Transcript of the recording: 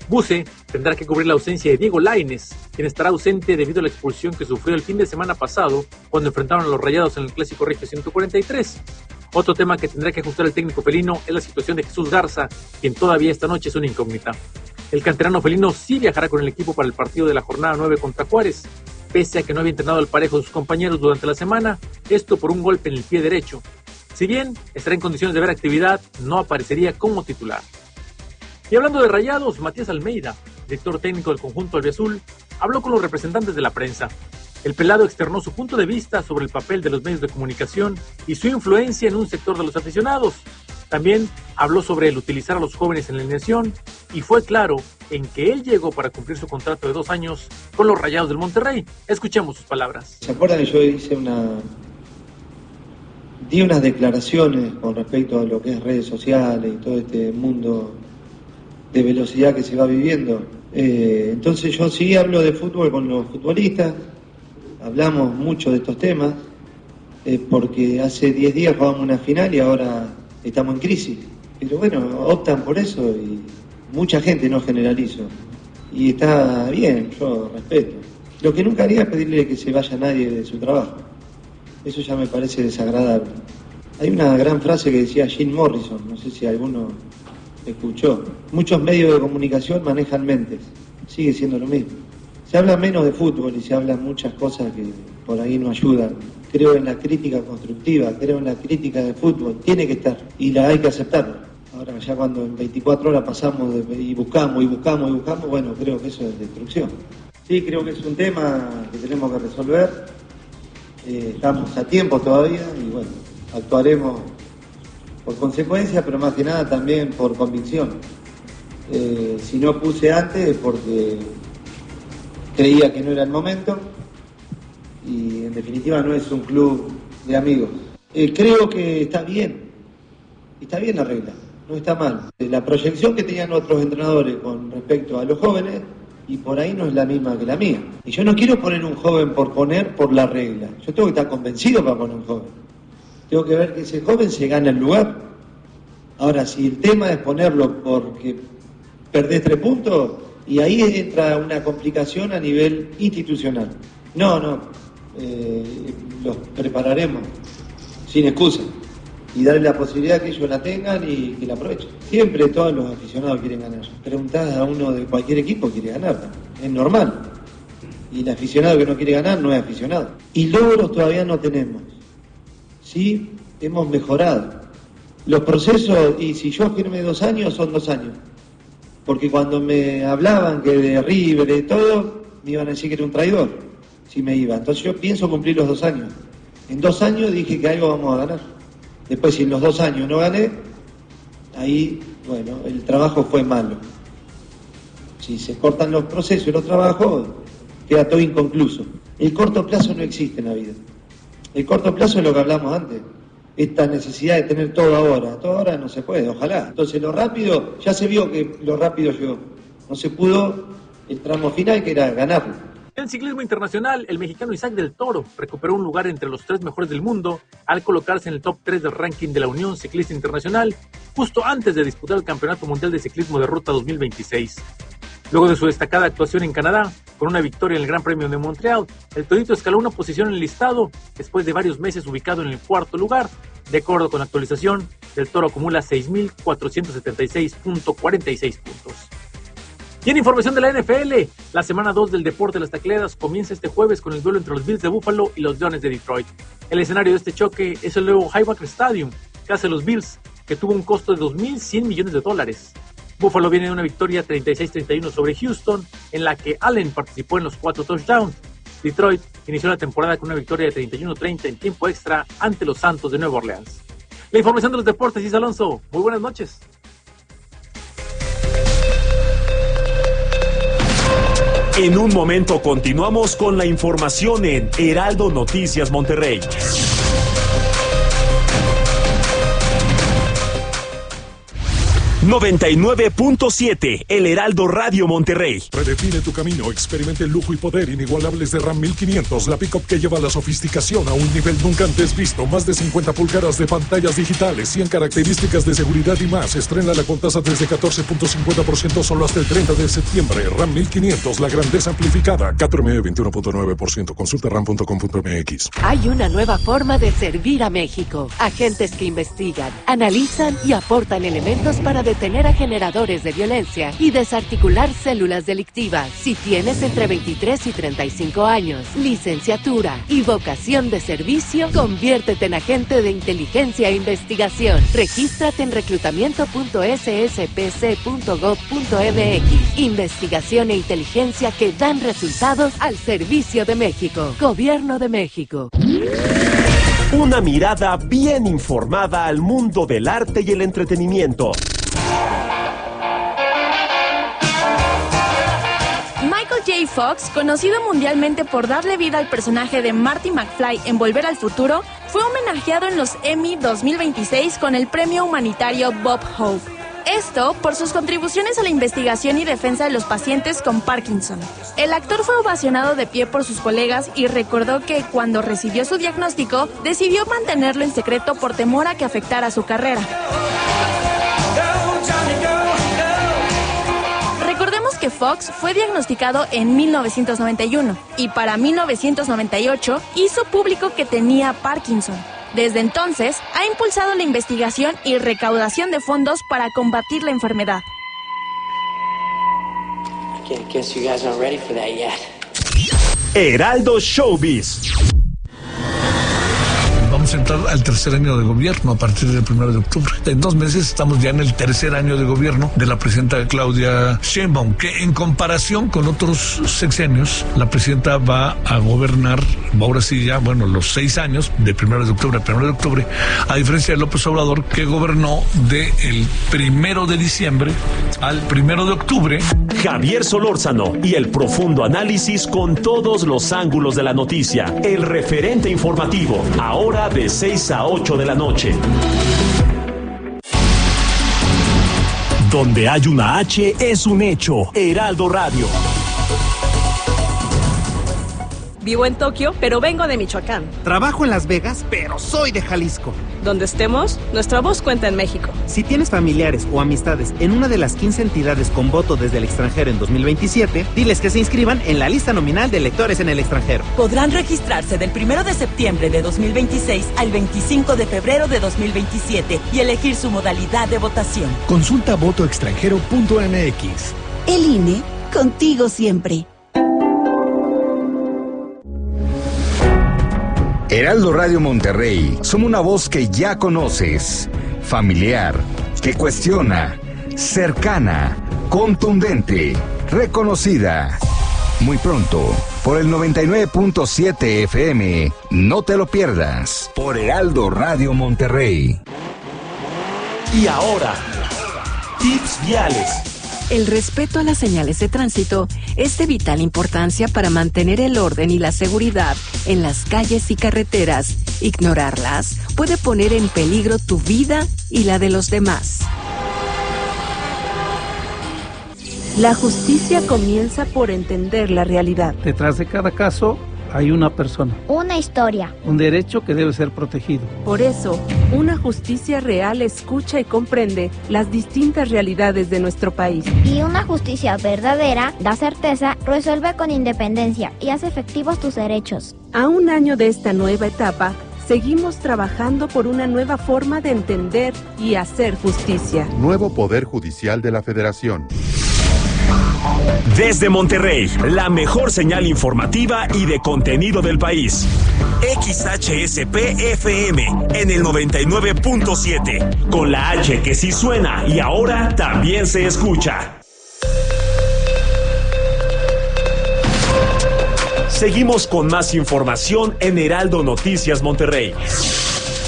Buse tendrá que cubrir la ausencia de Diego Lainez, quien estará ausente debido a la expulsión que sufrió el fin de semana pasado cuando enfrentaron a los Rayados en el Clásico Regio 143. Otro tema que tendrá que ajustar el técnico felino es la situación de Jesús Garza, quien todavía esta noche es una incógnita. El canterano felino sí viajará con el equipo para el partido de la jornada 9 contra Juárez, pese a que no había entrenado al parejo de sus compañeros durante la semana, esto por un golpe en el pie derecho. Si bien estará en condiciones de ver actividad, no aparecería como titular. Y hablando de Rayados, Matías Almeida, director técnico del conjunto albiazul, habló con los representantes de la prensa. El pelado externó su punto de vista sobre el papel de los medios de comunicación y su influencia en un sector de los aficionados. También habló sobre el utilizar a los jóvenes en la alineación y fue claro en que él llegó para cumplir su contrato de 2 años con los Rayados del Monterrey. Escuchemos sus palabras. ¿Se acuerdan que yo di unas declaraciones con respecto a lo que es redes sociales y todo este mundo de velocidad que se va viviendo? Entonces yo sí hablo de fútbol con los futbolistas, hablamos mucho de estos temas, porque hace 10 días jugamos una final y ahora estamos en crisis. Pero bueno, optan por eso y mucha gente, no generalizo. Y está bien, yo respeto. Lo que nunca haría es pedirle que se vaya nadie de su trabajo. Eso ya me parece desagradable. Hay una gran frase que decía Jim Morrison, no sé si alguno escuchó. Muchos medios de comunicación manejan mentes. Sigue siendo lo mismo. Se habla menos de fútbol y se hablan muchas cosas que por ahí no ayudan. Creo en la crítica constructiva, creo en la crítica de fútbol. Tiene que estar y la hay que aceptarla. Ahora ya cuando en 24 horas pasamos y buscamos, bueno, creo que eso es destrucción. Sí, creo que es un tema que tenemos que resolver. Estamos a tiempo todavía y bueno, actuaremos por consecuencia, pero más que nada también por convicción. Si no puse antes es porque creía que no era el momento y en definitiva no es un club de amigos. Creo que está bien la regla, no está mal. La proyección que tenían otros entrenadores con respecto a los jóvenes y por ahí no es la misma que la mía. Y yo no quiero poner un joven por poner por la regla. Yo tengo que estar convencido para poner un joven. Tengo que ver que ese joven se gana el lugar. Ahora, si el tema es ponerlo porque perdés 3 puntos, y ahí entra una complicación a nivel institucional. Los prepararemos sin excusa y darle la posibilidad que ellos la tengan y que la aprovechen. Siempre todos los aficionados quieren ganar. Preguntás a uno de cualquier equipo, quiere ganar. Es normal. Y el aficionado que no quiere ganar no es aficionado. Y logros todavía no tenemos. Sí, hemos mejorado. Los procesos, y si yo firmé 2 años, son 2 años. Porque cuando me hablaban que de River y todo, me iban a decir que era un traidor, si me iba. Entonces yo pienso cumplir los 2 años. En 2 años dije que algo vamos a ganar. Después, si en los 2 años no gané, ahí, bueno, el trabajo fue malo. Si se cortan los procesos y los trabajos, queda todo inconcluso. El corto plazo no existe en la vida. El corto plazo es lo que hablamos antes. Esta necesidad de tener todo ahora no se puede, ojalá. Entonces lo rápido, ya se vio que lo rápido llegó. No se pudo el tramo final, que era ganarlo. En ciclismo internacional, el mexicano Isaac del Toro recuperó un lugar entre los 3 mejores del mundo al colocarse en el top 3 del ranking de la Unión Ciclista Internacional, justo antes de disputar el Campeonato Mundial de Ciclismo de Ruta 2026. Luego de su destacada actuación en Canadá, con una victoria en el Gran Premio de Montreal, el Torito escaló una posición en el listado después de varios meses ubicado en el 4º lugar. De acuerdo con la actualización, Del Toro acumula 6,476.46 puntos. Y en información de la NFL, la semana 2 del deporte de las tacleadas comienza este jueves con el duelo entre los Bills de Buffalo y los Leones de Detroit. El escenario de este choque es el nuevo Highmark Stadium, que hace los Bills, que tuvo un costo de $2,100 millones. Buffalo viene de una victoria 36-31 sobre Houston, en la que Allen participó en los 4 touchdowns. Detroit inició la temporada con una victoria de 31-30 en tiempo extra ante los Santos de Nueva Orleans. La información de los deportes, Is Alonso. Muy buenas noches. En un momento continuamos con la información en Heraldo Noticias Monterrey. 99.7, El Heraldo Radio Monterrey. Redefine tu camino, experimente el lujo y poder inigualables de Ram 1500, la pick-up que lleva la sofisticación a un nivel nunca antes visto. Más de 50 pulgadas de pantallas digitales, 100 características de seguridad y más. Estrénala con tasa desde 14.50% solo hasta el 30 de septiembre. Ram 1500, la grandeza amplificada. CAT-RME 21.9%. Consulta ram.com.mx. Hay una nueva forma de servir a México. Agentes que investigan, analizan y aportan elementos para detener a generadores de violencia y desarticular células delictivas. Si tienes entre 23 y 35 años, licenciatura y vocación de servicio, conviértete en agente de inteligencia e investigación. Regístrate en reclutamiento.sspc.gov.mx. Investigación e inteligencia que dan resultados al servicio de México. Gobierno de México. Una mirada bien informada al mundo del arte y el entretenimiento. Michael J. Fox, conocido mundialmente por darle vida al personaje de Marty McFly en Volver al Futuro, fue homenajeado en los Emmy 2026 con el premio humanitario Bob Hope. Esto por sus contribuciones a la investigación y defensa de los pacientes con Parkinson. El actor fue ovacionado de pie por sus colegas y recordó que cuando recibió su diagnóstico, decidió mantenerlo en secreto por temor a que afectara su carrera. Recordemos que Fox fue diagnosticado en 1991 y para 1998 hizo público que tenía Parkinson. Desde entonces, ha impulsado la investigación y recaudación de fondos para combatir la enfermedad. Heraldo Showbiz. Vamos a entrar al tercer año de gobierno a partir del 1 de octubre. En 2 meses estamos ya en el tercer año de gobierno de la presidenta Claudia Sheinbaum, que en comparación con otros sexenios, la presidenta va a gobernar, ahora sí ya, los 6 años, de 1 de octubre a 1 de octubre, a diferencia de López Obrador, que gobernó del 1 de diciembre al 1 de octubre. Javier Solórzano y el profundo análisis con todos los ángulos de la noticia. El referente informativo, ahora de 6 a 8 de la noche. Donde hay una H es un hecho. Heraldo Radio. Vivo en Tokio, pero vengo de Michoacán. Trabajo en Las Vegas, pero soy de Jalisco. Donde estemos, nuestra voz cuenta en México. Si tienes familiares o amistades en una de las 15 entidades con voto desde el extranjero en 2027, diles que se inscriban en la lista nominal de electores en el extranjero. Podrán registrarse del 1 de septiembre de 2026 al 25 de febrero de 2027 y elegir su modalidad de votación. Consulta votoextranjero.mx. El INE, contigo siempre. Heraldo Radio Monterrey, somos una voz que ya conoces, familiar, que cuestiona, cercana, contundente, reconocida. Muy pronto, por el 99.7 FM, no te lo pierdas, por Heraldo Radio Monterrey. Y ahora, tips viales. El respeto a las señales de tránsito es de vital importancia para mantener el orden y la seguridad en las calles y carreteras. Ignorarlas puede poner en peligro tu vida y la de los demás. La justicia comienza por entender la realidad. Detrás de cada caso hay una persona. Una historia. Un derecho que debe ser protegido. Por eso, una justicia real escucha y comprende las distintas realidades de nuestro país. Y una justicia verdadera da certeza, resuelve con independencia y hace efectivos tus derechos. A un año de esta nueva etapa, seguimos trabajando por una nueva forma de entender y hacer justicia. Nuevo Poder Judicial de la Federación. Desde Monterrey, la mejor señal informativa y de contenido del país. XHSP-FM en el 99.7, con la H que sí suena y ahora también se escucha. Seguimos con más información en Heraldo Noticias Monterrey.